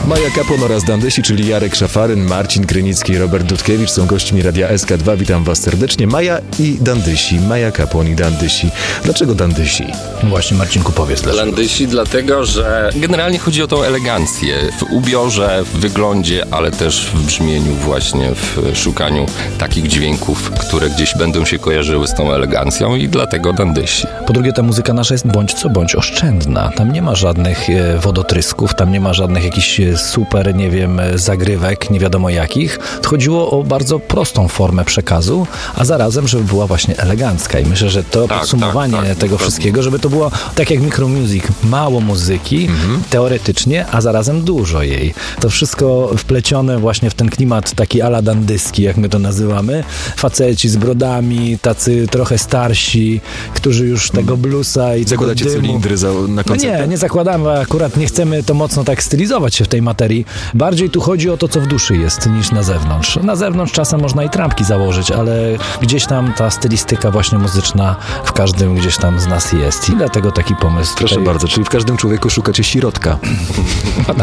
Maja Kapłon oraz Dandysi, czyli Jarek Szafaryn, Marcin Krynicki i Robert Dudkiewicz są gośćmi Radia SK2. Witam was serdecznie. Maja i Dandysi, Maja Kapłon i Dandysi. Dlaczego Dandysi? Właśnie, Marcinku, powiedz dlaczego. Dandysi dlatego, że generalnie chodzi o tą elegancję w ubiorze, w wyglądzie, ale też w brzmieniu właśnie, w szukaniu takich dźwięków, które gdzieś będą się kojarzyły z tą elegancją i dlatego Dandysi. Po drugie, ta muzyka nasza jest bądź co bądź oszczędna. Tam nie ma żadnych wodotrysków, tam nie ma żadnych jakichś super, nie wiem, zagrywek, nie wiadomo jakich. Chodziło o bardzo prostą formę przekazu, a zarazem, żeby była właśnie elegancka. I myślę, że to podsumowanie tego wszystkiego, żeby to było tak jak Micromusic, mało muzyki, teoretycznie, a zarazem dużo jej. To wszystko wplecione właśnie w ten klimat taki ala dandyski, jak my to nazywamy. Faceci z brodami, tacy trochę starsi, którzy już tego bluesa i zakładacie cylindry na koncertach? No nie zakładamy, akurat nie chcemy to mocno tak stylizować się w tej materii. Bardziej tu chodzi o to, co w duszy jest, niż na zewnątrz. Na zewnątrz czasem można i trampki założyć, ale gdzieś tam ta stylistyka właśnie muzyczna w każdym gdzieś tam z nas jest. I dlatego taki pomysł. Proszę bardzo, czyli w każdym człowieku szukacie środka. A